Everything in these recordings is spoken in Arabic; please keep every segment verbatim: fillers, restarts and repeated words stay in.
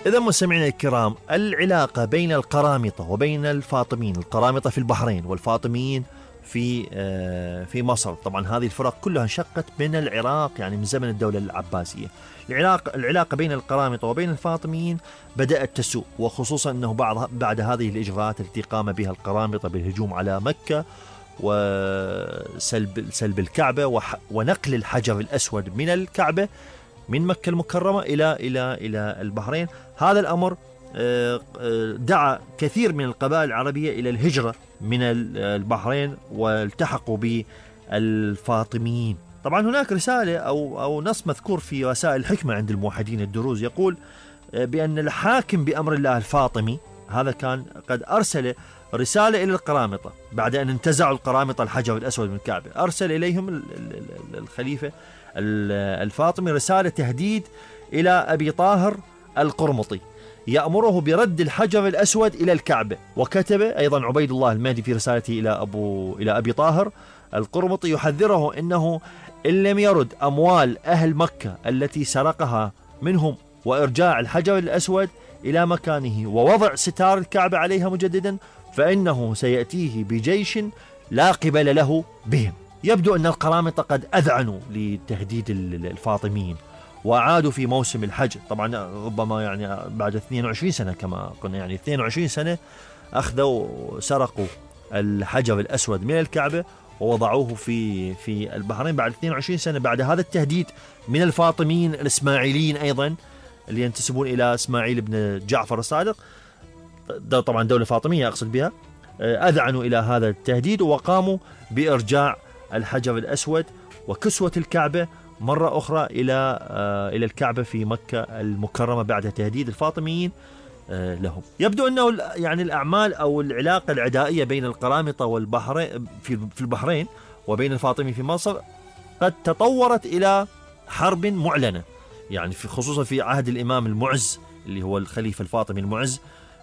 إذا مستمعينا الكرام، العلاقة بين القرامطة وبين الفاطميين، القرامطة في البحرين والفاطميين في في مصر، طبعا هذه الفرق كلها انشقت من العراق يعني من زمن الدولة العباسية. العلاقة العلاقة بين القرامطة وبين الفاطميين بدأت تسوء، وخصوصا أنه بعد بعد هذه الإجراءات التي قام بها القرامطة بالهجوم على مكة وسلب سلب الكعبة ونقل الحجر الأسود من الكعبة من مكة المكرمة إلى إلى إلى البحرين، هذا الأمر دعا كثير من القبائل العربية إلى الهجرة من البحرين والتحقوا بالفاطميين. طبعا هناك رسالة أو أو نص مذكور في رسائل الحكمة عند الموحدين الدروز يقول بأن الحاكم بأمر الله الفاطمي هذا كان قد أرسل رسالة إلى القرامطة بعد أن انتزعوا القرامطة الحجر الأسود من الكعبة، أرسل إليهم الخليفة الفاطمي رسالة تهديد إلى أبي طاهر القرمطي يأمره برد الحجر الأسود إلى الكعبة. وكتب أيضا عبيد الله المهدي في رسالته إلى أبو إلى أبي طاهر القرمطي يحذره أنه إن لم يرد أموال أهل مكة التي سرقها منهم وإرجاع الحجر الأسود إلى مكانه ووضع ستار الكعبة عليها مجددا فإنه سيأتيه بجيش لا قبل له بهم. يبدو أن القرامطة قد أذعنوا لتهديد الفاطميين وعادوا في موسم الحج، طبعا ربما يعني بعد اثنين وعشرين سنة كما قلنا، يعني اثنين وعشرين سنة أخذوا سرقوا الحجر الأسود من الكعبة ووضعوه في في البحرين بعد اثنين وعشرين سنة بعد هذا التهديد من الفاطميين الإسماعيليين أيضا اللي ينتسبون إلى إسماعيل بن جعفر الصادق، طبعا دولة فاطمية أقصد بها، أذعنوا إلى هذا التهديد وقاموا بإرجاع الحجر الأسود وكسوة الكعبة مرة أخرى إلى إلى الكعبة في مكة المكرمة بعد تهديد الفاطميين لهم. يبدو أنه يعني الأعمال أو العلاقة العدائية بين القرامطة والبحرين في البحرين وبين الفاطمي في مصر قد تطورت إلى حرب معلنة، يعني في خصوصا في عهد الإمام المعز اللي هو الخليفة الفاطمي المعز.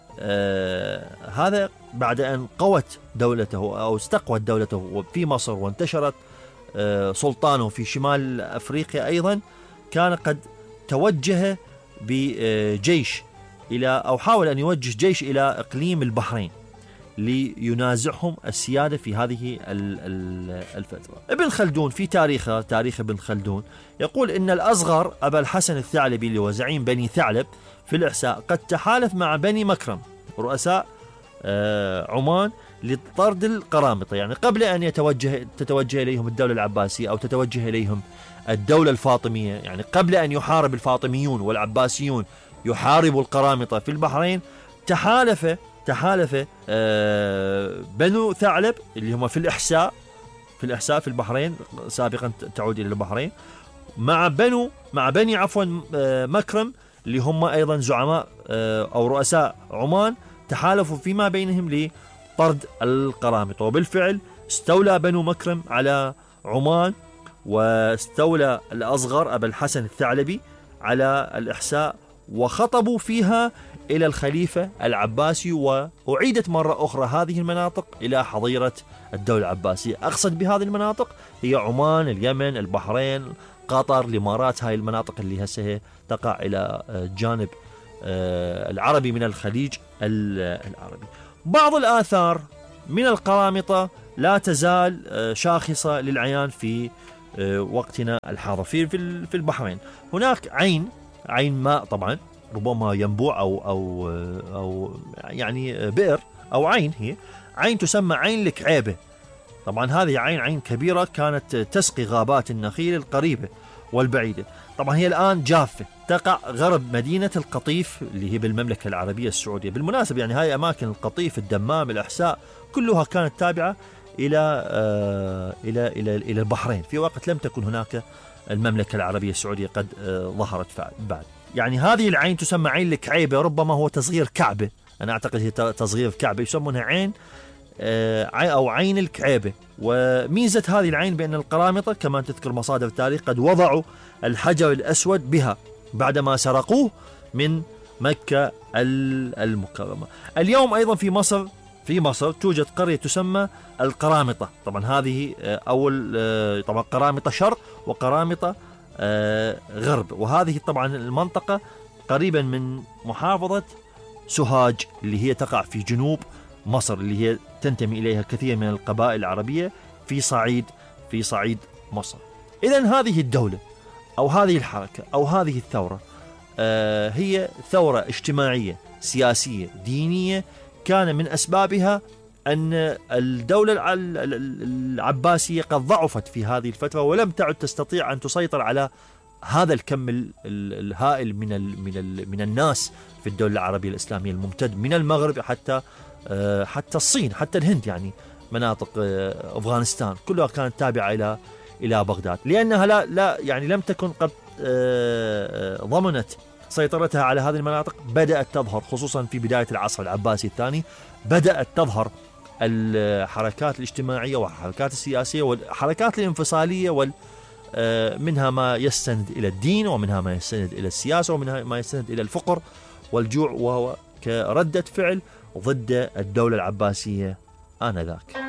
آه هذا بعد أن قوت دولته أو استقوت دولته في مصر وانتشرت آه سلطانه في شمال أفريقيا أيضا، كان قد توجه بجيش إلى أو حاول أن يوجه جيش إلى إقليم البحرين لينازعهم السيادة في هذه الفترة. ابن خلدون في تاريخه تاريخ ابن خلدون يقول إن الأصغر أبا الحسن الثعلبي اللي هو زعيم بني ثعلب في الإحساء قد تحالف مع بني مكرم رؤساء عمان لطرد القرامطة، يعني قبل أن يتوجه تتوجه إليهم الدولة العباسية أو تتوجه إليهم الدولة الفاطمية، يعني قبل أن يحارب الفاطميون والعباسيون يحاربوا القرامطة في البحرين، تحالف تحالف بنو ثعلب اللي هم في الإحساء في الإحساء في البحرين سابقا تعود إلى البحرين مع بنو مع بني عفوا مكرم اللي هم أيضا زعماء أو رؤساء عمان، تحالفوا فيما بينهم لطرد القرامطة. وبالفعل استولى بنو مكرم على عمان واستولى الأصغر أبا الحسن الثعلبي على الإحساء وخطبوا فيها إلى الخليفة العباسي، وأعيدت مرة أخرى هذه المناطق إلى حظيرة الدولة العباسية. أقصد بهذه المناطق هي عمان، اليمن، البحرين، قطر، الإمارات، هاي المناطق اللي هسه تقع إلى الجانب العربي من الخليج العربي. بعض الآثار من القرامطة لا تزال شاخصة للعيان في وقتنا الحاضر في في البحرين. هناك عين عين ماء طبعا ربما ينبوع أو أو أو يعني بئر أو عين، هي عين تسمى عين الكعيبة. طبعا هذه عين عين كبيرة كانت تسقي غابات النخيل القريبة والبعيدة. طبعا هي الآن جافة، تقع غرب مدينة القطيف اللي هي بالمملكة العربية السعودية. بالمناسبة يعني هاي أماكن القطيف، الدمام، الأحساء كلها كانت تابعة إلى آه إلى إلى إلى البحرين في وقت لم تكن هناك المملكة العربية السعودية قد آه ظهرت بعد. يعني هذه العين تسمى عين الكعيبة، ربما هو تصغير كعبة، أنا أعتقد هي تصغير كعبة، يسمونها عين آه أو عين الكعيبة. وميزة هذه العين بأن القرامطة كما تذكر مصادر التاريخ قد وضعوا الحجر الأسود بها بعدما سرقوه من مكة المكرمة. اليوم أيضا في مصر في مصر توجد قرية تسمى القرامطة. طبعا هذه أول طبعا قرامطة شرق وقرامطة غرب، وهذه طبعا المنطقة قريبا من محافظة سوهاج اللي هي تقع في جنوب مصر، اللي هي تنتمي إليها كثير من القبائل العربية في صعيد في صعيد مصر. إذن هذه الدولة أو هذه الحركة أو هذه الثورة آه هي ثورة اجتماعية سياسية دينية، كان من أسبابها أن الدولة العباسية قد ضعفت في هذه الفترة ولم تعد تستطيع أن تسيطر على هذا الكم الهائل من ال من ال من الناس في الدولة العربية الإسلامية الممتد من المغرب حتى حتى الصين، حتى الهند، يعني مناطق أفغانستان كلها كانت تابعة إلى إلى بغداد، لأنها لا لا يعني لم تكن قد ضمنت سيطرتها على هذه المناطق. بدأت تظهر خصوصا في بداية العصر العباسي الثاني، بدأت تظهر الحركات الاجتماعية والحركات السياسية والحركات الانفصالية، وال منها ما يستند إلى الدين ومنها ما يستند إلى السياسة ومنها ما يستند إلى الفقر والجوع، وهو كردة فعل ضد الدولة العباسية آنذاك.